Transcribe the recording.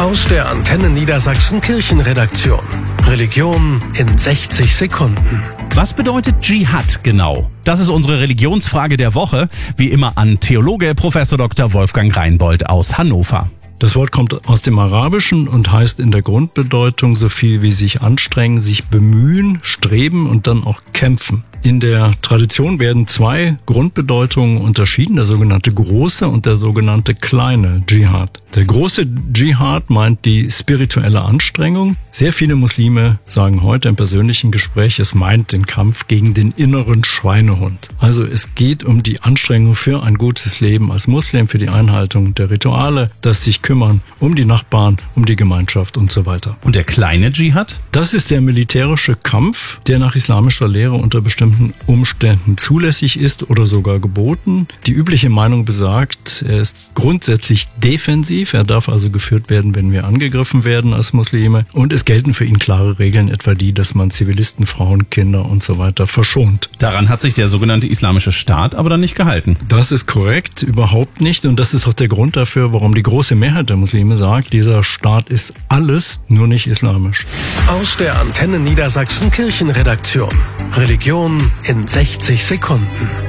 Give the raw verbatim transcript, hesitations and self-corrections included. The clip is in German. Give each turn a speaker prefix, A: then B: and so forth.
A: Aus der Antenne Niedersachsen Kirchenredaktion. Religion in sechzig Sekunden.
B: Was bedeutet Dschihad genau? Das ist unsere Religionsfrage der Woche. Wie immer an Theologe Professor Doktor Wolfgang Reinbold aus Hannover.
C: Das Wort kommt aus dem Arabischen und heißt in der Grundbedeutung so viel wie sich anstrengen, sich bemühen, streben und dann auch kämpfen. In der Tradition werden zwei Grundbedeutungen unterschieden, der sogenannte große und der sogenannte kleine Dschihad. Der große Dschihad meint die spirituelle Anstrengung. Sehr viele Muslime sagen heute im persönlichen Gespräch, es meint den Kampf gegen den inneren Schweinehund. Also es geht um die Anstrengung für ein gutes Leben als Muslim, für die Einhaltung der Rituale, das sich kümmern um die Nachbarn, um die Gemeinschaft und so weiter.
B: Und der kleine Dschihad?
C: Das ist der militärische Kampf, der nach islamischer Lehre unter bestimmten Umständen zulässig ist oder sogar geboten. Die übliche Meinung besagt, er ist grundsätzlich defensiv, er darf also geführt werden, wenn wir angegriffen werden als Muslime. Und es gelten für ihn klare Regeln, etwa die, dass man Zivilisten, Frauen, Kinder und so weiter verschont.
B: Daran hat sich der sogenannte Islamische Staat aber dann nicht gehalten.
C: Das ist korrekt, überhaupt nicht. Und das ist auch der Grund dafür, warum die große Mehrheit der Muslime sagt, dieser Staat ist alles, nur nicht islamisch.
A: Aus der Antenne Niedersachsen Kirchenredaktion. Religion in sechzig Sekunden.